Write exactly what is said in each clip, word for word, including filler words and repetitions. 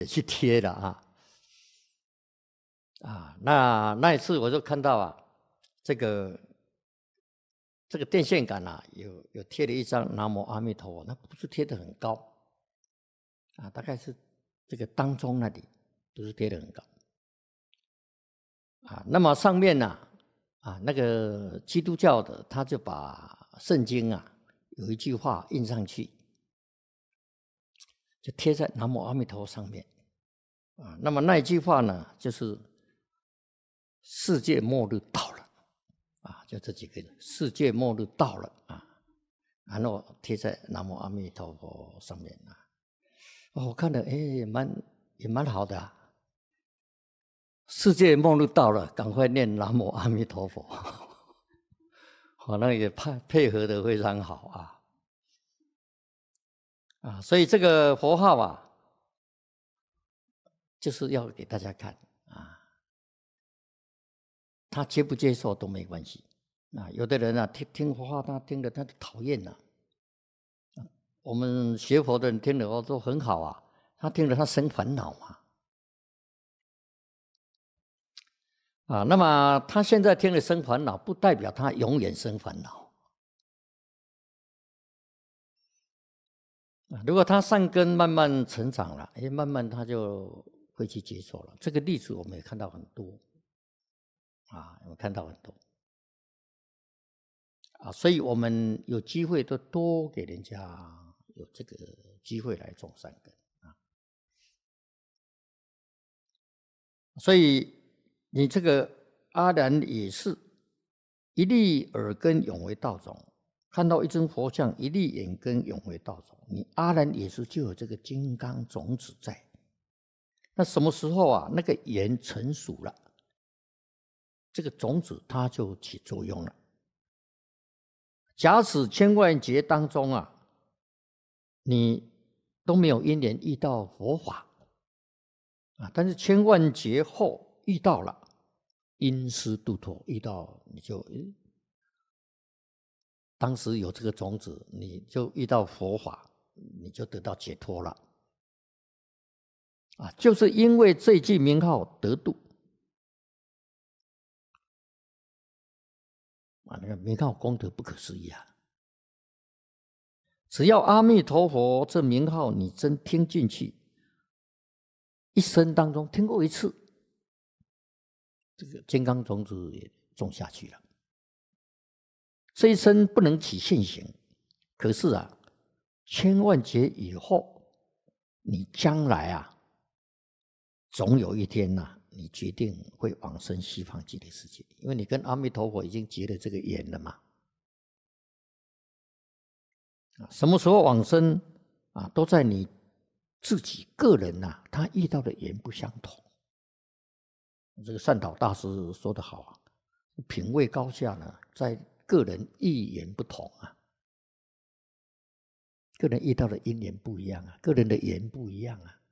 去贴的啊。啊，那那一次我就看到啊，这个这个电线杆啊，有有贴了一张南无阿弥陀佛，那不是贴得很高啊，大概是这个当中那里不是贴得很高啊。那么上面呢 啊, 啊，那个基督教的他就把圣经啊有一句话印上去，就贴在南无阿弥陀佛上面啊。那么那一句话呢，就是世界末日到了。啊，就这几个字，世界末日到了啊，然后贴在南无阿弥陀佛上面啊。哦，我看了，哎，也蛮也蛮好的啊。世界末日到了，赶快念南无阿弥陀佛，好，那也配配合的非常好啊。啊，所以这个佛号啊，就是要给大家看啊，他接不接受都没关系。啊，有的人啊，听听佛号，他听了他就讨厌了。我们学佛的人听了哦都很好啊，他听了他生烦恼嘛。啊，那么他现在听了生烦恼，不代表他永远生烦恼。啊，如果他善根慢慢成长了，哎，慢慢他就会去接受了。这个例子我们也看到很多，啊，我们看到很多。啊，所以我们有机会都多给人家有这个机会来种善根啊。所以你这个阿难也是一粒耳根永为道种，看到一尊佛像，一粒眼根永为道种。你阿难也是就有这个金刚种子在。那什么时候啊？那个眼成熟了，这个种子它就起作用了。假使千万劫当中啊，你都没有因缘遇到佛法啊，但是千万劫后遇到了，因师度脱，遇到你就，当时有这个种子，你就遇到佛法，你就得到解脱了。啊，就是因为这句名号得度啊，那个名号功德不可思议啊！只要阿弥陀佛这名号你真听进去，一生当中听过一次，这个金刚种子也种下去了。这一生不能起现行，可是啊，千万劫以后，你将来啊，总有一天呐、啊，你决定会往生西方极乐世界，因为你跟阿弥陀佛已经结了这个缘了嘛。什么时候往生啊，都在你自己个人呐、啊，他遇到的缘不相同。这个善导大师说得好啊，品位高下呢，在个人意缘不同啊，个人遇到的因缘不一样啊，个人的缘不一样啊。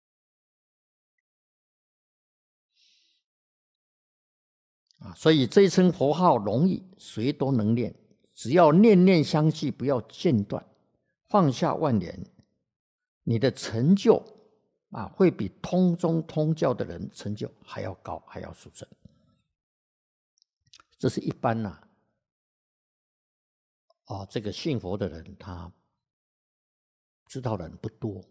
啊，所以这一声佛号容易，谁都能念，只要念念相续，不要间断，放下万缘，你的成就啊，会比通宗通教的人成就还要高，还要殊胜。这是一般呐、啊，哦，这个信佛的人他知道的人不多，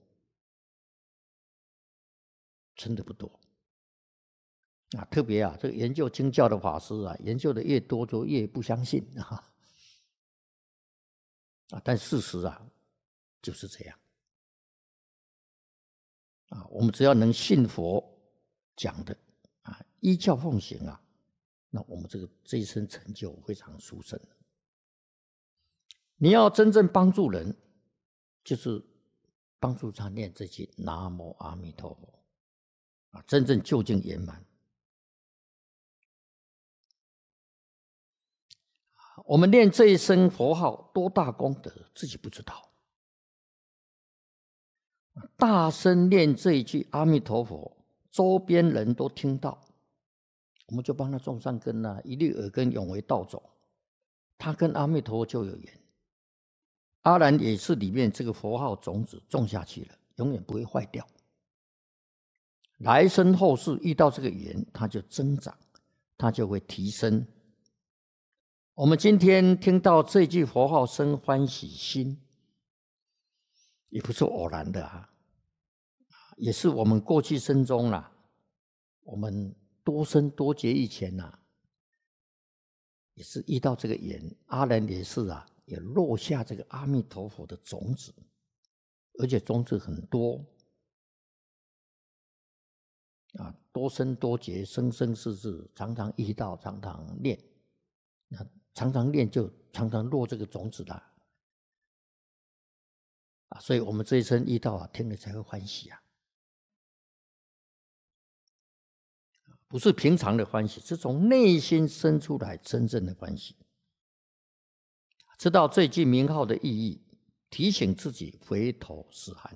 真的不多啊。特别啊，这个研究经教的法师啊，研究的越多，就越不相信啊。啊，但事实啊，就是这样。啊，我们只要能信佛讲的啊，依教奉行啊，那我们这个这一生成就非常殊胜。你要真正帮助人，就是帮助他念这句南无阿弥陀佛啊，真正究竟圆满。我们念这一声佛号多大功德，自己不知道。大声念这一句阿弥陀佛，周边人都听到，我们就帮他种善根啊，一粒耳根永为道种，他跟阿弥陀佛就有缘。阿难也是里面这个佛号种子种下去了，永远不会坏掉。 来生后世遇到这个缘，它就增长，它就会提升。我们今天听到这句佛号生欢喜心，也不是偶然的啊，也是我们过去生中啦、啊，我们多生多劫以前呐、啊，也是遇到这个缘，阿难也是啊，也落下这个阿弥陀佛的种子，而且种子很多啊，多生多劫，生生世世，常常遇到，常常念，那常常念就常常落这个种子的啊，所以我们这一生遇到啊，听了才会欢喜啊，不是平常的欢喜，是从内心生出来真正的欢喜。知道这句名号的意义，提醒自己回头是岸。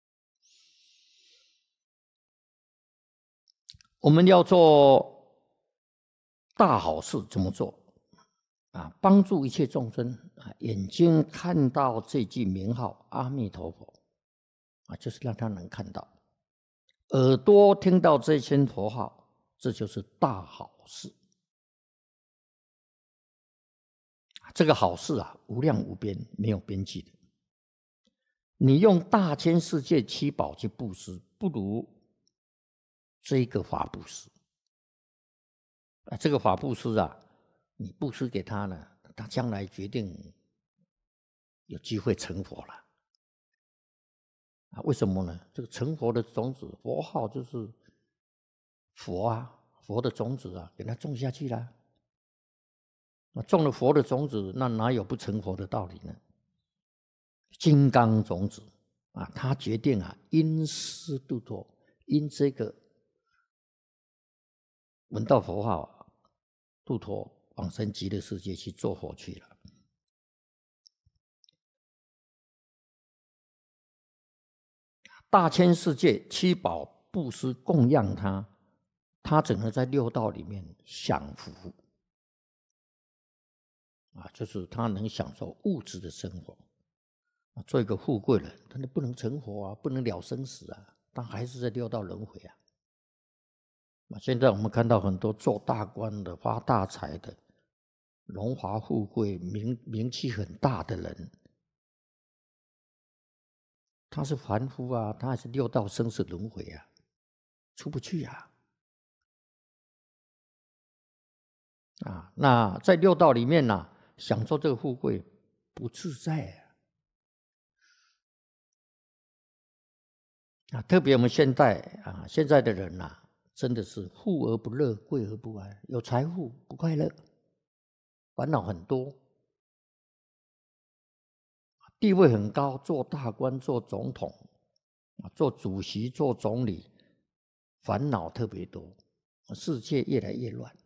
我们要做大好事，怎么做啊？帮助一切众生啊！眼睛看到这句名号阿弥陀佛啊，就是让他能看到；耳朵听到这声佛号，这就是大好事。这个好事啊，无量无边，没有边际的。你用大千世界七宝去布施，不如这个法布施啊。这个法布施啊，你布施给他呢，他将来决定有机会成佛了啊。为什么呢？这个成佛的种子，佛号就是佛啊，佛的种子啊，给他种下去了。那种了佛的种子，那哪有不成佛的道理呢？金刚种子啊，他决定啊，因施度脱，因这个闻到佛号啊，度脱往生极乐世界去做佛去了。大千世界七宝布施供养他，他只能在六道里面享福啊，就是他能享受物质的生活，做一个富贵人，但是不能成佛啊，不能了生死啊，但还是在六道轮回啊。现在我们看到很多做大官的、发大财的、荣华富贵、名名气很大的人，他是凡夫啊，他还是六道生死轮回啊，出不去啊。啊，那在六道里面呢、啊，享受这个富贵不自在啊。啊，特别我们现在啊，现在的人呐、啊，真的是富而不乐，贵而不安，有财富不快乐，烦恼很多，地位很高，做大官、做总统、做主席、做总理，烦恼特别多，世界越来越乱。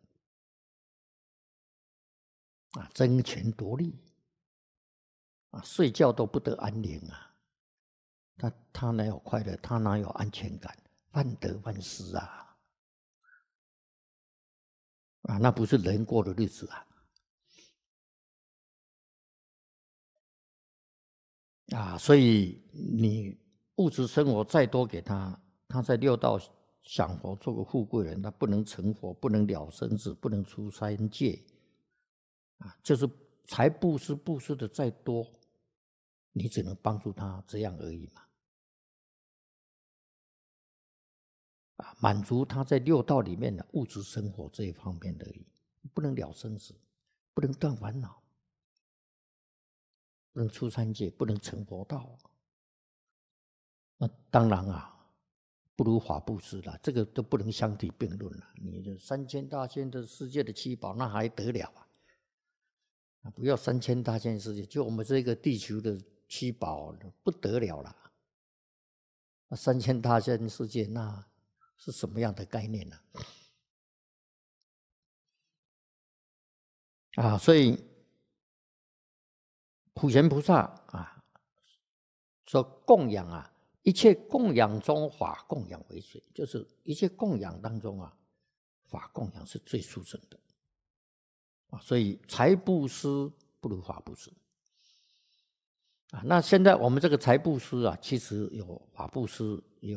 啊，争权夺利，啊，睡觉都不得安宁啊！他他哪有快乐？他哪有安全感？患得患失啊！啊，那不是人过的日子啊！啊，所以你物质生活再多给他，他在六道享佛，做个富贵人，他不能成佛，不能了生死，不能出三界。啊，就是财布施布施的再多，你只能帮助他这样而已嘛。啊，满足他在六道里面的物质生活这一方面而已，不能了生死，不能断烦恼，不能出三界，不能成佛道。那当然啊，不如法布施了，这个都不能相提并论了。你这三千大千的世界的七宝，那还得了啊？不要三千大千世界，就我们这个地球的七宝不得了了。那三千大千世界，那是什么样的概念呢？啊，所以普贤菩萨啊说供养啊，一切供养中法供养为最，就是一切供养当中啊，法供养是最殊胜的啊。所以财布施不如法布施啊。那现在我们这个财布施啊，其实有法布施，有